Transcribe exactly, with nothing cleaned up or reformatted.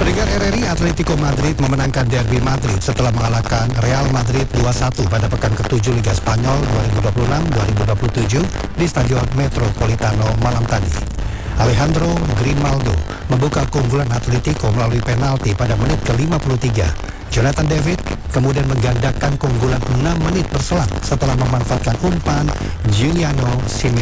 Peringkat R R I, Atletico Madrid memenangkan Derby Madrid setelah mengalahkan Real Madrid dua satu pada pekan ketujuh Liga Spanyol dua ribu dua puluh enam dua ribu dua puluh tujuh di Stadion Metropolitano malam tadi. Alejandro Grimaldo membuka keunggulan Atletico melalui penalti pada menit ke lima puluh tiga. Jonathan David kemudian menggandakan keunggulan enam menit berselang setelah memanfaatkan umpan Giuliano Simeone.